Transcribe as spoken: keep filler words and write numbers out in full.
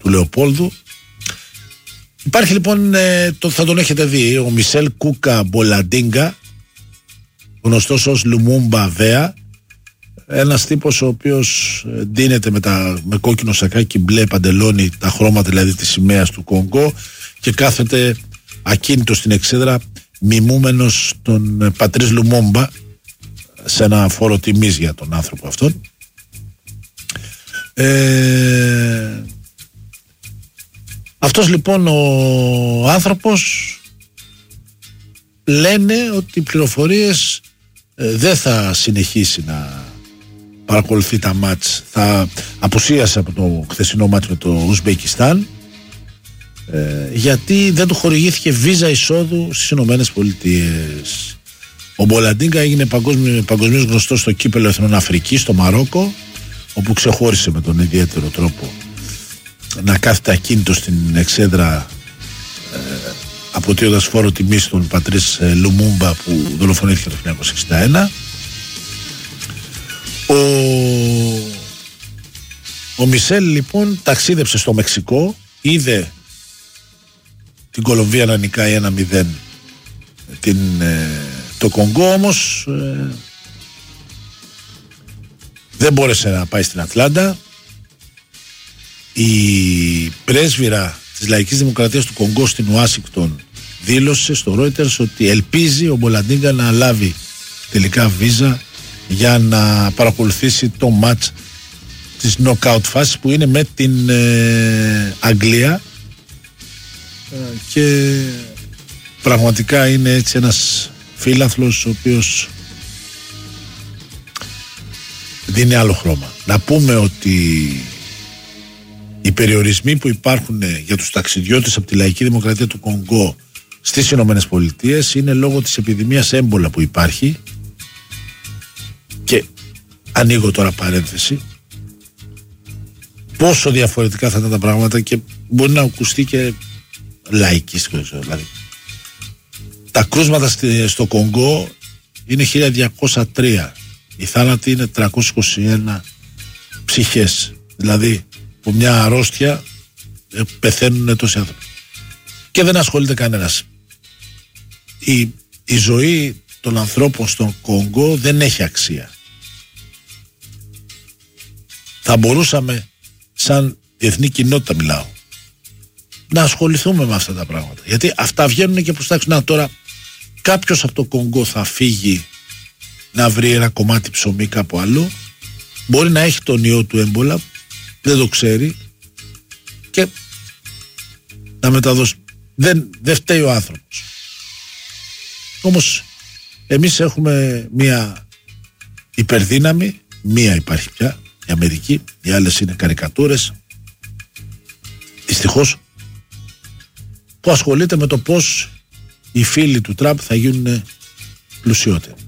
του Λεοπόλδου. Υπάρχει λοιπόν, ε, το, θα τον έχετε δει, ο Μισελ Κούκα Μπολαντίνγκα, γνωστός ως Λουμούμπα Βέα, ένας τύπος ο οποίος ντύνεται με, τα, με κόκκινο σακάκι, μπλε παντελόνι, τα χρώματα δηλαδή της σημαίας του Κονγκό, και κάθεται ακίνητο στην εξέδρα, μιμούμενος τον Πατρίς Λουμούμπα, σε ένα φόρο τιμής για τον άνθρωπο αυτόν. Ε, αυτός λοιπόν ο άνθρωπος, λένε ότι οι πληροφορίες ε, δεν θα συνεχίσει να παρακολουθεί τα μάτς, θα απουσίασε από το χθεσινό μάτς με το Ουσμπεκιστάν, ε, γιατί δεν του χορηγήθηκε βίζα εισόδου στις Ηνωμένες Πολιτείες. Ο Μπολαντίνγκα έγινε παγκόσμιο, παγκοσμίως γνωστός στο κύπελλο Εθνών Αφρικής, στο Μαρόκο, όπου ξεχώρισε με τον ιδιαίτερο τρόπο να κάθεται ακίνητο στην εξέδρα, ε, αποτείοντας φόρο τιμής στον Πατρίς Λουμούμπα που δολοφονήθηκε το χίλια εννιακόσια εξήντα ένα. Ο, ο Μισελ λοιπόν ταξίδεψε στο Μεξικό, είδε την Κολομβία να νικάει ένα μηδέν την, ε, το Κονγκό, όμως ε, δεν μπόρεσε να πάει στην Ατλάντα. Η πρέσβυρα της Λαϊκής Δημοκρατίας του Κονγκό στην Ουάσιγκτον δήλωσε στο Reuters ότι ελπίζει ο Μπολαντίνγκα να λάβει τελικά βίζα για να παρακολουθήσει το μάτς της knockout φάσης που είναι με την ε, Αγγλία, ε, και πραγματικά είναι έτσι ένας φίλαθλος ο οποίος δίνει άλλο χρώμα. Να πούμε ότι οι περιορισμοί που υπάρχουν για τους ταξιδιώτες από τη Λαϊκή Δημοκρατία του Κονγκό στις Ηνωμένες Πολιτείες είναι λόγω της επιδημίας έμπολα που υπάρχει. Και ανοίγω τώρα παρένθεση, πόσο διαφορετικά θα ήταν τα πράγματα, και μπορεί να ακουστεί και λαϊκίστικο, δηλαδή. Τα κρούσματα στο Κονγκό είναι χίλια διακόσια τρία, οι θάνατοι είναι τριακόσιες είκοσι ένα ψυχές, δηλαδή από μια αρρώστια πεθαίνουν τόσοι άνθρωποι και δεν ασχολείται κανένας. Η, η ζωή των ανθρώπων στον Κονγκό δεν έχει αξία. Θα μπορούσαμε, σαν διεθνή κοινότητα μιλάω, να ασχοληθούμε με αυτά τα πράγματα, γιατί αυτά βγαίνουν και προς τα έξω. Να, τώρα κάποιος από το Κονγκό θα φύγει να βρει ένα κομμάτι ψωμί κάπου αλλού, μπορεί να έχει τον ιό του έμπολα, δεν το ξέρει, και να μεταδώσει. Δεν, δεν φταίει ο άνθρωπος. Όμως εμείς έχουμε μία υπερδύναμη, μία υπάρχει πια, η Αμερική, οι άλλες είναι καρικατούρες, δυστυχώς, που ασχολείται με το πώς οι φίλοι του Τραμπ θα γίνουν πλουσιότεροι.